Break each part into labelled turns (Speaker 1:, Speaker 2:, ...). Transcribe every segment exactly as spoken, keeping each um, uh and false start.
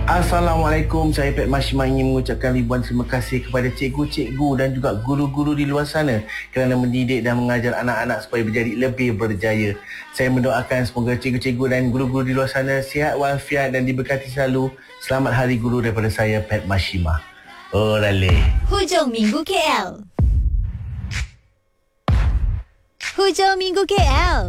Speaker 1: Assalamualaikum, saya Pat Mashima ingin mengucapkan ribuan terima kasih kepada cikgu-cikgu dan juga guru-guru di luar sana kerana mendidik dan mengajar anak-anak supaya menjadi lebih berjaya. Saya mendoakan semoga cikgu-cikgu dan guru-guru di luar sana sihat walafiat dan diberkati selalu. Selamat Hari Guru daripada saya, Pat Mashima. Orale.
Speaker 2: Hujung Minggu K L. Hujung Minggu K L.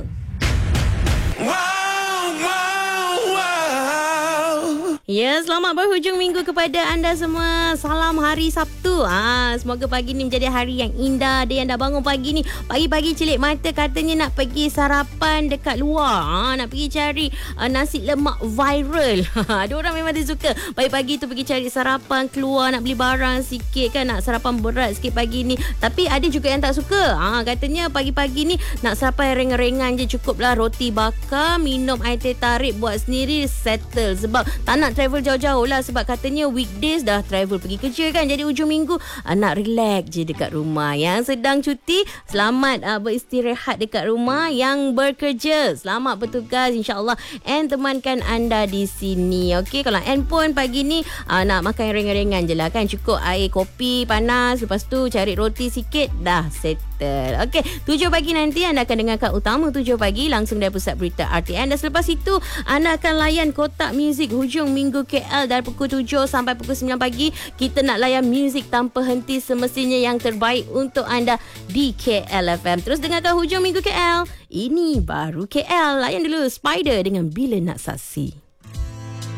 Speaker 2: Ya, selamat berhujung minggu kepada anda semua. Salam hari Sabtu. Ah, semoga pagi ni menjadi hari yang indah. Dia yang dah bangun pagi ni, pagi-pagi celik mata katanya nak pergi sarapan dekat luar. Ah, nak pergi cari uh, nasi lemak viral. Ada orang memang dia suka pagi-pagi tu pergi cari sarapan, keluar nak beli barang sikit kan, nak sarapan berat sikit pagi ni. Tapi ada juga yang tak suka. Ah, katanya pagi-pagi ni nak sarapan ringan-ringan je, cukuplah roti bakar, minum air teh tarik buat sendiri, settle. Sebab tak nak travel jauh-jauh lah, sebab katanya weekdays dah travel pergi kerja kan, jadi ujung minggu uh, nak relax je dekat rumah. Yang sedang cuti, selamat uh, beristirahat dekat rumah. Yang bekerja, selamat bertugas insyaAllah, and temankan anda di sini. Okey, kalau and pun pagi ni uh, nak makan ringan-ringan je lah kan, cukup air kopi panas, lepas tu cari roti sikit, dah settle. Okey, tujuh pagi nanti anda akan dengarkan Utama tujuh pagi langsung dari Pusat Berita R T N, dan selepas itu anda akan layan kotak muzik hujung minggu K L dari pukul tujuh sampai pukul sembilan pagi. Kita nak layan muzik tanpa henti, semestinya yang terbaik untuk anda di K L F M. Terus dengarkan hujung minggu K L. Ini baru K L. Layan dulu Spider dengan Bila Nak Saksi.